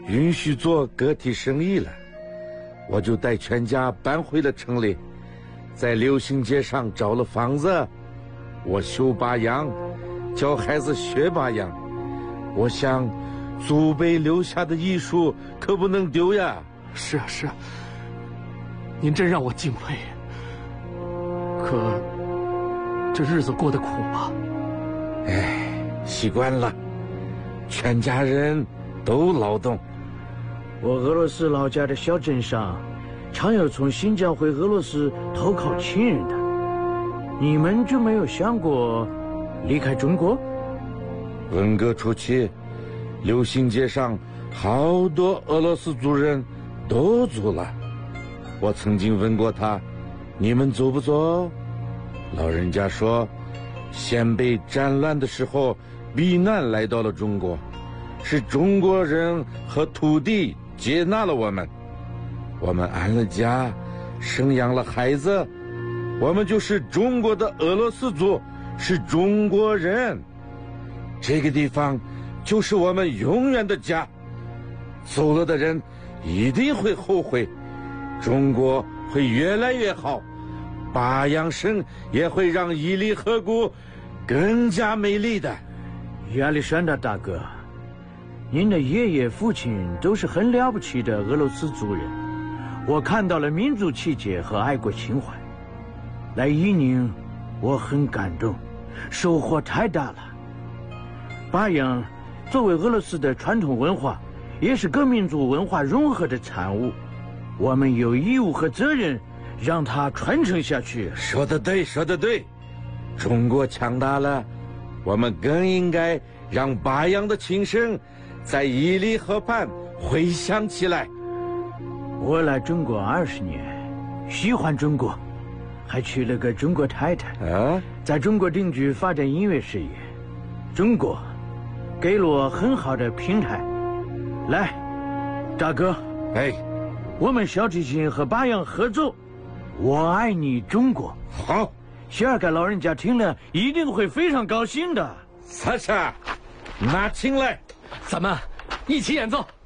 允许做个体生意了，我就带全家搬回了城里，在流行街上找了房子，我修把样，教孩子学把样。我想祖辈留下的艺术可不能丢呀。 是啊是啊，您真让我敬佩。可这日子过得苦吧？ 哎，习惯了，全家人都劳动。 我俄罗斯老家的小镇上，常有从新疆回俄罗斯投靠亲人的。你们就没有想过离开中国？ 文革初期，流行街上好多俄罗斯族人都走了。我曾经问过他，你们走不走？老人家说，先辈战乱的时候避难来到了中国，是中国人和土地接纳了我们，我们安了家，生养了孩子，我们就是中国的俄罗斯族，是中国人。这个地方就是我们永远的家。走了的人一定会后悔，中国会越来越好，巴阳省也会让伊犁河谷更加美丽的。 亚历山大大哥，您的爷爷父亲都是很了不起的俄罗斯族人，我看到了民族气节和爱国情怀。来伊宁，我很感动，收获太大了。巴阳作为俄罗斯的传统文化，也是各民族文化融合的产物，我们有义务和责任让它传承下去。 说得对，说得对。中国强大了，我们更应该让巴阳的琴声在伊犁河畔回响起来。 我来中国20年，喜欢中国，还娶了个中国太太啊，在中国定居发展音乐事业。中国给了我很好的平台。来，大哥， 哎， 我们小提琴和巴阳合奏，我爱你中国。 好， 谢尔盖老人家听了一定会非常高兴的。 萨沙，拿琴来， 咱们一起演奏。